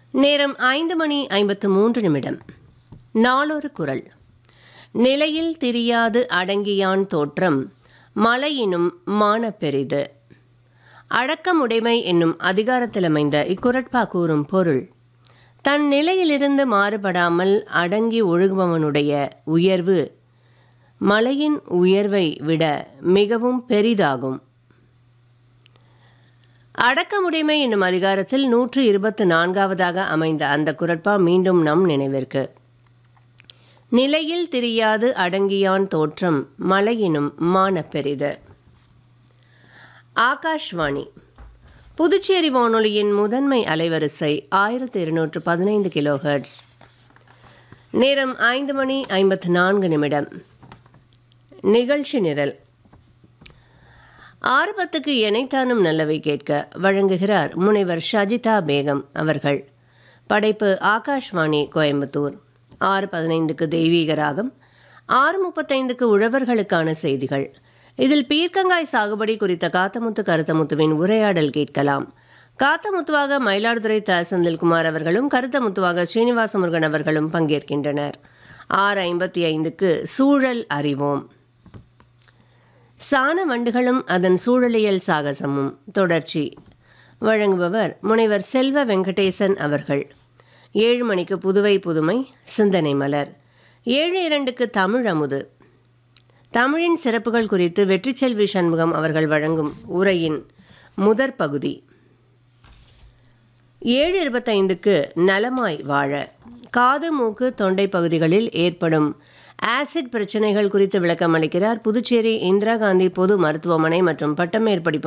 நேரம் 5:53. நாளொரு குறள். நிலையில் திரியாது அடங்கியான் தோற்றம் மலையினும் மானப்பெரிது. அடக்கமுடைமை என்னும் அதிகாரத்தில் அமைந்த இக்குறட்பா கூறும் பொருள், தன் நிலையிலிருந்து மாறுபடாமல் அடங்கி ஒழுகுபவனுடைய உயர்வு மலையின் உயர்வை விட மிகவும் பெரிதாகும். அடக்கமுடைமை என்னும் அதிகாரத்தில் 124வது அமைந்த அந்த குறட்பா மீண்டும் நம் நினைவிற்கு. நிலையில் திரியாது அடங்கியான் தோற்றம் மலையினும் மானப்பெரிது. ஆகாஷ்வாணி புதுச்சேரி வானொலியின் முதன்மை அலைவரிசை 1215 கிலோஹெர்ட்ஸ். நேரம் 5:54. நிகழ்ச்சி நிரல். 6:10 எனைத்தானும் நல்லவை கேட்க வழங்குகிறார் முனைவர் ஷஜிதா பேகம் அவர்கள். படைப்பு ஆகாஷ்வாணி கோயம்புத்தூர். 6:15 தெய்வீக ராகம். 6:35 உழவர்களுக்கான செய்திகள். இதில் பீர்க்கங்காய் சாகுபடி குறித்த காத்தமுத்து கருத்தமுத்துவின் உரையாடல் கேட்கலாம். காத்தமுத்துவாக மயிலாடுதுறை த. செந்தில்குமார் அவர்களும் கருத்தமுத்துவாக ஸ்ரீனிவாச முருகன் அவர்களும் பங்கேற்கின்றனர். 6:55 சூழல் அறிவோம். சாண வண்டுகளும் அதன் சூழலியல் சாகசமும் தொடர்ச்சி. வழங்குபவர் முனைவர் செல்வ வெங்கடேசன் அவர்கள். 7 மணிக்கு புதுவை புதுமை சிந்தனை மலர். 7:02 தமிழ் அமுது. தமிழின் சிறப்புகள் குறித்து வெற்றிச்செல்வி சண்முகம் அவர்கள் வழங்கும் உரையின் முதற் பகுதி. 7:25 நலமாய் வாழ. காது மூக்கு தொண்டை பகுதிகளில் ஏற்படும் ஆசிட் பிரச்சனைகள் குறித்து விளக்கம் அளிக்கிறார் புதுச்சேரி இந்திரா காந்தி பொது மருத்துவமனை மற்றும் பட்டமேற்படிப்பு